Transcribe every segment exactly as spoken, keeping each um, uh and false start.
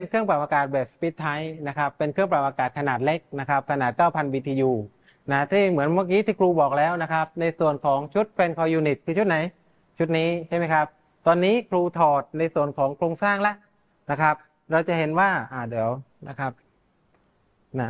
เครื่องปรับอากาศแบบ Speed Type นะครับเป็นเครื่องปรับอากาศขนาดเล็กนะครับขนาด เก้าพัน บี ที ยู นะที่เหมือนเมื่อกี้ที่ครูบอกแล้วนะครับในส่วนของชุด Fan Coil Unit คือชุดไหนชุดนี้ใช่ไหมครับตอนนี้ครูถอดในส่วนของโครงสร้างแล้วนะครับเราจะเห็นว่าอ่าเดี๋ยวนะครับนะ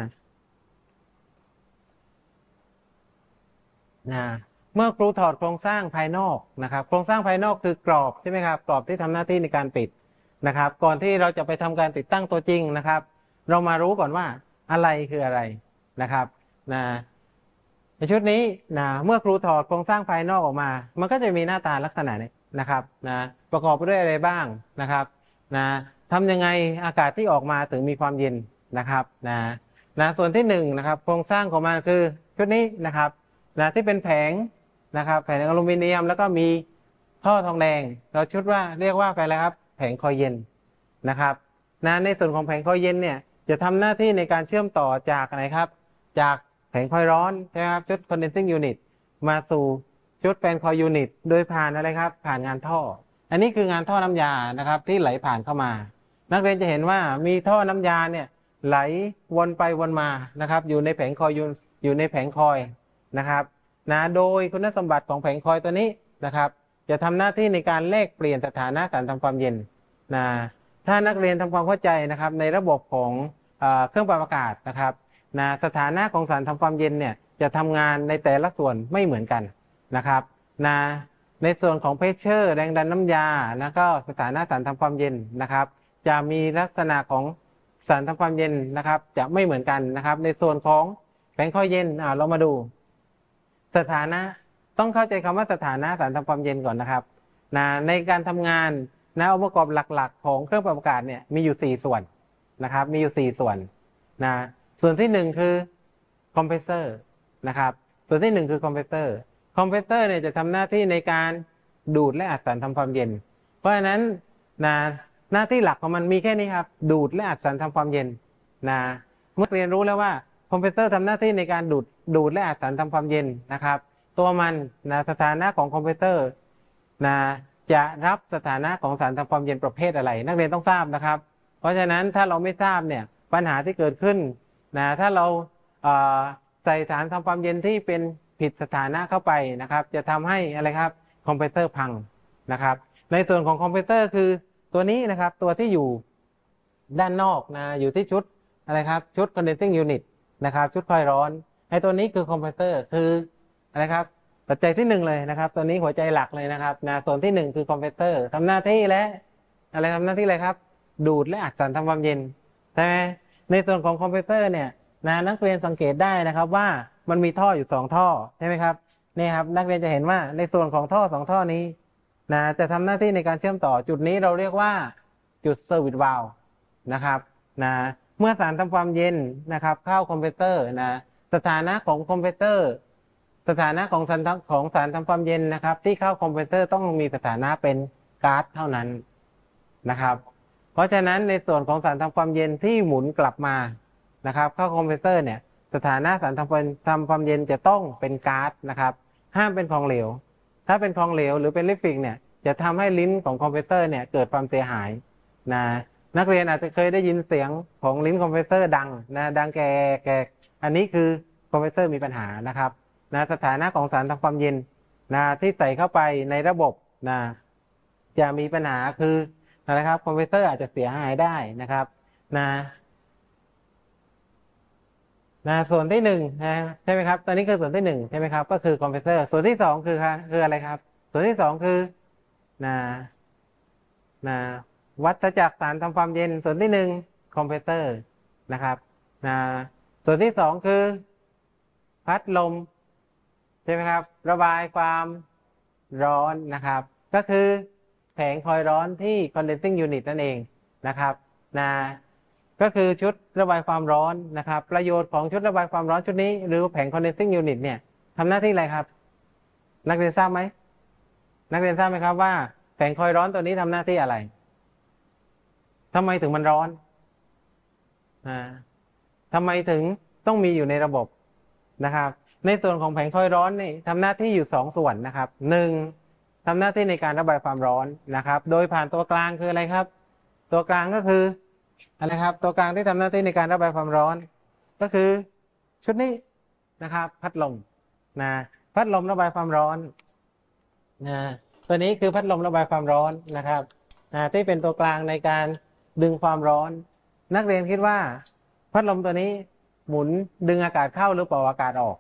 นะเมื่อครูถอดโครงสร้างภายนอกนะครับโครงสร้างภายนอกคือกรอบใช่ไหมครับกรอบที่ทำหน้าที่ในการปิดนะครับก่อนที่เราจะไปทำการติดตั้งตัวจริงนะครับเรามารู้ก่อนว่าอะไรคืออะไรนะครับนะในชุดนี้นะเมื่อครูถอดโครงสร้างภายนอกออกมามันก็จะมีหน้าตาลักษณะนี้นะครับนะประกอบไปด้วยอะไรบ้างนะครับนะทำยังไงอากาศที่ออกมาถึงมีความเย็นนะครับนะนะส่วนที่หนึ่งนะครับโครงสร้างของมันคือชุดนี้นะครับนะที่เป็นแผงนะครับแผงอลูมิเนียมแล้วก็มีท่อทองแดงเราชุดว่าเรียกว่าไปแล้วครับแผงคอยเย็นนะครับนะในส่วนของแผงคอยเย็นเนี่ยจะทำหน้าที่ในการเชื่อมต่อจากอะไรครับจากแผงคอยร้อนใช่ไหมครับชุด condensing unit มาสู่ชุดแฟนคอยยูนิตโดยผ่านอะไรครับผ่านงานท่ออันนี้คืองานท่อน้ำยานะครับที่ไหลผ่านเข้ามานักเรียนจะเห็นว่ามีท่อน้ำยาเนี่ยไหลวนไปวนมานะครับอยู่ในแผงคอยอยู่ในแผงคอยนะครับนะโดยคุณสมบัติของแผงคอยตัวนี้นะครับจะทำหน้าที่ในการแลกเปลี่ยนสถานะการทำความเย็นนะถ้านักเรียนทำความเข้าใจนะครับในระบบของเครื่องปรับอากาศนะครับนะสถานะของสารทำความเย็นเนี่ยจะทำงานในแต่ละส่วนไม่เหมือนกันนะครับนะในส่วนของเพชเชอร์แรงดันน้ำยาแล้วก็สถานะสารทำความเย็นนะครับจะมีลักษณะของสารทำความเย็นนะครับจะไม่เหมือนกันนะครับในส่วนของแผงคอยเย็นอ่าเรามาดูสถานะต้องเข้าใจคำว่าสถานะสารทำความเย็นก่อนนะครับนะในการทำงานนะองค์ประกอบหลักๆของเครื่องปรับอากาศเนี่ยมีอยู่สี่ส่วนนะครับมีอยู่สี่ส่วนนะส่วนที่หนึ่งคือคอมเพรสเซอร์นะครับส่วนที่หนึ่งคือคอมเพรสเซอร์คอมเพรสเซอร์เนี่ยจะทำหน้าที่ในการดูดและอัดสารทำความเย็นเพราะฉะนั้นนะหน้าที่หลักของมันมีแค่นี้ครับดูดและอัดสารทำความเย็นนะเมื่อเรียนรู้แล้วว่าคอมเพรสเซอร์ทำหน้าที่ในการดูดดูดและอัดสารทำความเย็นนะครับตัวมันนะสถานะของคอมเพรสเซอร์นะจะรับสถานะของสารทำความเย็นประเภทอะไรนักเรียนต้องทราบนะครับเพราะฉะนั้นถ้าเราไม่ทราบเนี่ยปัญหาที่เกิดขึ้นนะถ้าเราใส่สารทำความเย็นที่เป็นผิดสถานะเข้าไปนะครับจะทำให้อะไรครับคอมเพรสเซอร์พังนะครับในส่วนของคอมเพรสเซอร์คือตัวนี้นะครับตัวที่อยู่ด้านนอกนะอยู่ที่ชุดอะไรครับชุด condensing unit นะครับชุดคอยร้อนไอ้ตัวนี้คือคอมเพรสเซอร์คืออะไรครับปัจจัยที่หนึ่งเลยนะครับตัวนี้หัวใจหลักเลยนะครับนะส่วนที่หนึ่งคือคอมเพรสเซอร์ทำหน้าที่และอะไรทำหน้าที่อะไรครับดูดและอัดสารทำความเย็นใช่ไหมในส่วนของคอมเพรสเซอร์เนี่ยนะนักเรียนสังเกตได้นะครับว่ามันมีท่ออยู่สองท่อใช่ไหมครับนี่ครับนักเรียนจะเห็นว่าในส่วนของท่อสองท่อนี้นะจะทำหน้าที่ในการเชื่อมต่อจุดนี้เราเรียกว่าจุดเซอร์วิสวาลว์นะครับนะเมื่อสารทำความเย็นนะครับเข้าคอมเพรสเซอร์นะสถานะของคอมเพรสเซอร์สถานะของสารของสารทำความเย็นนะครับที่เข้าคอมเพรสเซอร์ต้องมีสถานะเป็นก๊าซเท่านั้นนะครับเพราะฉะนั้นในส่วนของสารทำความเย็นที่หมุนกลับมานะครับเข้าคอมเพรสเซอร์เนี่ยสถานะสารทำความทำความเย็นจะต้องเป็นก๊าซนะครับห้ามเป็นของเหลวถ้าเป็นของเหลวหรือเป็นลิควิดเนี่ยจะทำให้ลิ้นของคอมเพรสเซอร์เนี่ยเกิดความเสียหายนะนักเรียนอาจจะเคยได้ยินเสียงของลิ้นคอมเพรสเซอร์ดังนะดังแกแกอันนี้คือคอมเพรสเซอร์มีปัญหานะครับนะสถานะของสารทำความเย็นนะที่ใส่เข้าไปในระบบนะจะมีปัญหาคือนะครับคอมเพรสเซอร์อาจจะเสียหายได้นะครับนะนะส่วนที่หนึ่งนะใช่ไหมครับตอนนี้คือส่วนที่หนึ่งใช่ไหมครับก็คือคอมเพรสเซอร์ส่วนที่สองคือคืออะไรครับส่วนที่สองคือนะนะวัฏจักรสารทำความเย็นส่วนที่หนึ่งคอมเพรสเซอร์นะครับนะส่วนที่สองคือพัดลมใช่ไหมครับระบายความร้อนนะครับก็คือแผงคอยร้อนที่ condensing unit นั่นเองนะครับนะก็คือชุดระบายความร้อนนะครับประโยชน์ของชุดระบายความร้อนชุดนี้หรือแผง condensing unit เนี่ยทำหน้าที่อะไรครับนักเรียนทราบไหมนักเรียนทราบไหมครับว่าแผงคอยร้อนตัวนี้ทำหน้าที่อะไรทำไมถึงมันร้อนอ่าทำไมถึงต้องมีอยู่ในระบบนะครับในส่วนของแผงคอยร้อนนี่ทำหน้าที่อยู่สองส่วนนะครับหนึ่งทำหน้าที่ในการระบายความร้อนนะครับโดยผ่านตัวกลางคืออะไรครับตัวกลางก็คืออะไรครับตัวกลางที่ทำหน้าที่ในการระบายความร้อนก็คือชุดนี้นะครับพัดลมนะพัดลมระบายความร้อนนะตัวนี้คือพัดลมระบายความร้อนนะครับนะที่เป็นตัวกลางในการดึงความร้อน นักเรียนคิดว่าพัดลมตัวนี้หมุนดึงอากาศเข้าหรือเป่าอากาศออก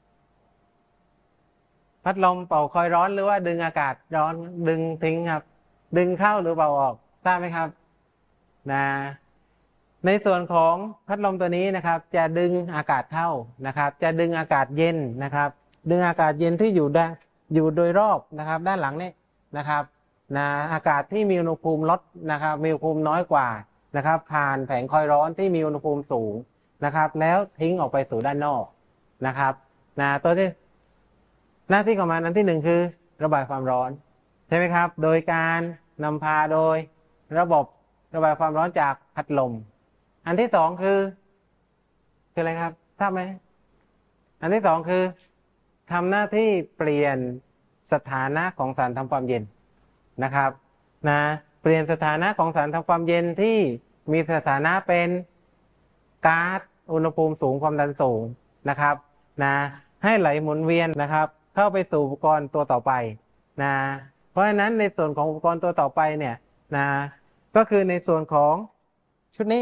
พัดลมเป่าคอยร้อนหรือว่าดึงอากาศร้อนดึงทิ้งครับดึงเข้าหรือเป่าออกทราบไหมครับนะในส่วนของพัดลมตัวนี้นะครับจะดึงอากาศเข้านะครับจะดึงอากาศเย็นนะครับดึงอากาศเย็นที่อยู่ด้านอยู่โดยรอบนะครับด้านหลังนี่นะครับนะอากาศที่มีอุณหภูมิลดนะครับมีอุณหภูมิน้อยกว่านะครับผ่านแผงคอยร้อนที่มีอุณหภูมิสูงนะครับแล้วทิ้งออกไปสู่ด้านนอกนะครับนะตัวที่หน้าที่ของมันอันที่หนึ่งคือระบายความร้อนใช่ไหมครับโดยการนำพาโดยระบบระบายความร้อนจากพัดลมอันที่สองคือคืออะไรครับทราบไหมอันที่สองคือทำหน้าที่เปลี่ยนสถานะของสารทำความเย็นนะครับนะเปลี่ยนสถานะของสารทำความเย็นที่มีสถานะเป็นก๊าซอุณหภูมิสูงความดันสูงนะครับนะให้ไหลหมุนเวียนนะครับเข้าไปสู่อุปกรณ์ตัวต่อไปนะเพราะฉะนั้นในส่วนของอุปกรณ์ตัวต่อไปเนี่ยนะก็คือในส่วนของชุดนี้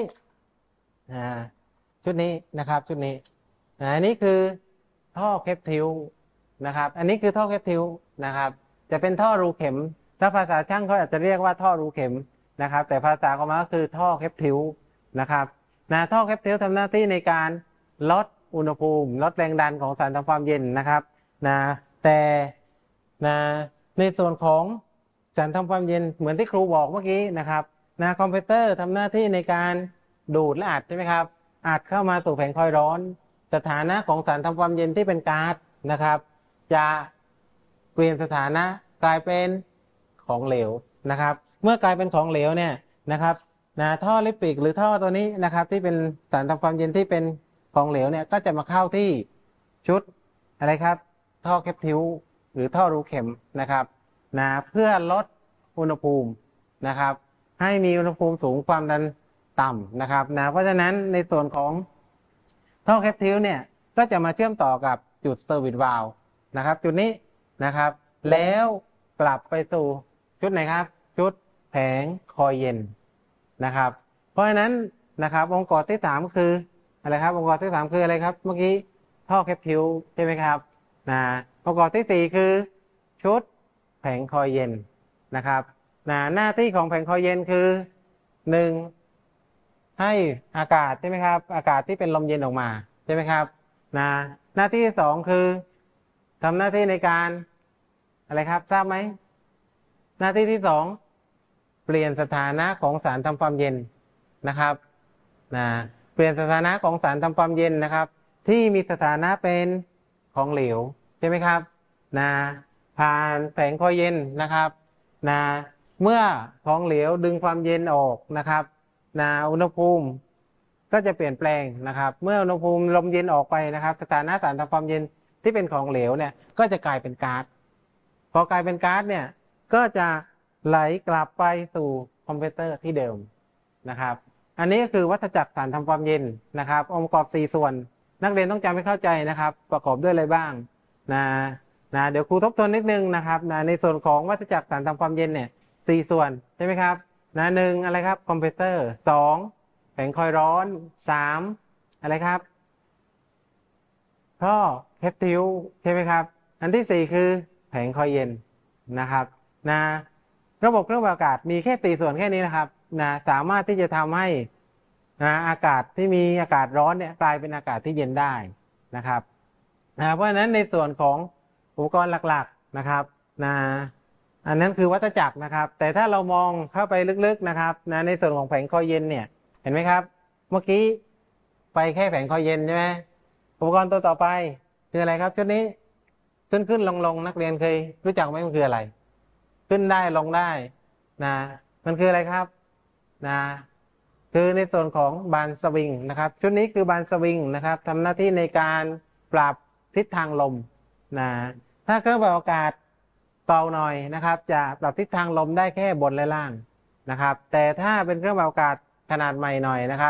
ชุดนี้นะครับชุดนี้อันนี้คือท่อเคปทิวนะครับอันนี้คือท่อเคปทิวนะครับจะเป็นท่อรูเข็มถ้าภาษาช่างเขาอาจจะเรียกว่าท่อรูเข็มนะครับแต่ภาษาของมันก็คือท่อเคปทิวนะครับนะท่อเคปทิวทำหน้าที่ในการลดอุณหภูมิลดแรงดันของสารทำความเย็นนะครับนะแต่นะในส่วนของสารทำความเย็นเหมือนที่ครูบอกเมื่อกี้นะครับนะคอมพิวเตอร์ทำหน้าที่ในการดูดและอัดใช่ไหมครับอัดเข้ามาสู่แผงคอยร้อนสถานะของสารทำความเย็นที่เป็นก๊าซนะครับจะเปลี่ยนสถานะกลายเป็นของเหลวนะครับเมื่อกลายเป็นของเหลวเนี่ยนะครับนะท่อลิปิกหรือท่อตัวนี้นะครับที่เป็นสารทำความเย็นที่เป็นของเหลวเนี่ยก็จะมาเข้าที่ชุดอะไรครับท่อแคปทิวหรือท่อรูเข็มนะครับนะเพื่อลดอุณหภูมินะครับให้มีอุณหภูมิสูงความดันต่ำนะครับนะเพราะฉะนั้นในส่วนของท่อแคปทิวเนี่ยก็จะมาเชื่อมต่อกับจุดเซอร์วิสวาล์วนะครับจุดนี้นะครับแล้วกลับไปสู่ชุดไหนครับชุดแผงคอยเย็นนะครับเพราะฉะนั้นนะครับองค์ประกอบที่สามคืออะไรครับองค์ประกอบที่สามคืออะไรครับเมื่อกี้ท่อแคปทิวใช่ไหมครับนะองค์ประกอบที่สี่คือชุดแผงคอยเย็นนะครับนะหน้าที่ของแผงคอยเย็นคือหนึ่งให้อากาศใช่ไหมครับอากาศที่เป็นลมเย็นออกมาใช่ไหมครับนะหน้าที่ที่สองคือทำหน้าที่ในการอะไรครับทราบไหมหน้าที่ที่สองเปลี่ยนสถานะของสารทำความเย็นนะครับนะเปลี่ยนสถานะของสารทำความเย็นนะครับที่มีสถานะเป็นของเหลวใช่ไหมครับนะผ่านแผงคอยเย็นนะครับนะเมื่อของเหลวดึงความเย็นออกนะครับนะอุณหภูมิก็จะเปลี่ยนแปลงนะครับเมื่ออุณหภูมิลมเย็นออกไปนะครับสถานะสารทำความเย็นที่เป็นของเหลวเนี่ยก็จะกลายเป็นก๊าซพอกลายเป็นก๊าซเนี่ยก็จะไหลกลับไปสู่คอมพิวเตอร์ที่เดิมนะครับอันนี้ก็คือวัฏจักรสารทำความเย็นนะครับองค์ประกอบสี่ส่วนนักเรียนต้องจำให้เข้าใจนะครับประกอบด้วยอะไรบ้างนะนะเดี๋ยวครูทบทวนนิดนึงนะครับนะในส่วนของวัฏจักรสารทำความเย็นเนี่ยสี่ส่วนใช่ไหมครับนะหนึ่งอะไรครับคอมพิวเตอร์สองแผงคอยร้อนสามอะไรครับท่อแคปทิวใช่ไหมครับอันที่สี่คือแผงคอยเย็นนะครับนะระบบเครื่องปรับอากาศมีแค่สี่ส่วนแค่นี้นะครับนะสามารถที่จะทำให้นะอากาศที่มีอากาศร้อนเนี่ยกลายเป็นอากาศที่เย็นได้นะครับนะเพราะฉะนั้นในส่วนของอุปกรณ์หลักๆนะครับนะอันนั้นคือวัฏจักรนะครับแต่ถ้าเรามองเข้าไปลึกๆนะครับนะในส่วนของแผงคอยเย็นเนี่ยเห็นไหมครับเมื่อกี้ไปแค่แผงคอยเย็นใช่ไหมอุปกรณ์ตัวต่อไปคืออะไรครับชุดนี้ขึ้นขึ้นลงลงนักเรียนเคยรู้จักไหมมันคืออะไรขึ้นได้ลงได้นะมันคืออะไรครับนะคือในส่วนของบานสวิงนะครับชุดนี้คือบานสวิงนะครับทำหน้าที่ในการปรับทิศทางลมนะถ้าเครื่องปรับอากาศเบาหน่อยนะครับจะปรับทิศทางลมได้แค่บนและล่างนะครับแต่ถ้าเป็นเครื่องปรับอากาศขนาดใหม่หน่อยนะครับ